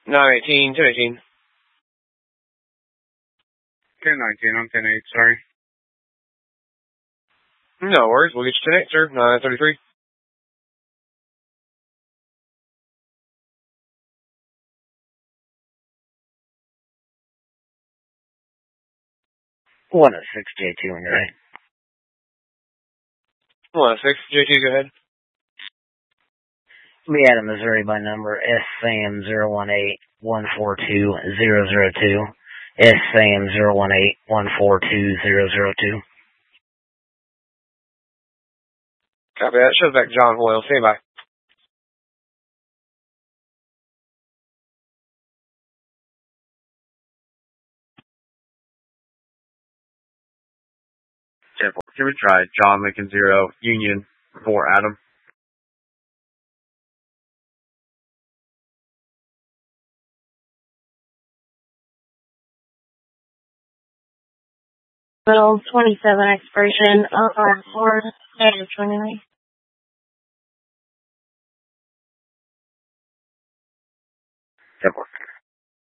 918, 1018. 1019, I'm 10-8, sorry. No worries, we'll get you 10-8, sir. 933. One at 6 J2 when you're ready. 106, J2, go ahead. Be out of Missouri by number SAM018-142-002. SAM018-142-002. Copy that. Shows back John Hoyle. Stand by. Can we try John Lincoln 0, Union 4, Adam? Middle 27 expiration, 4, negative 29. 10-4.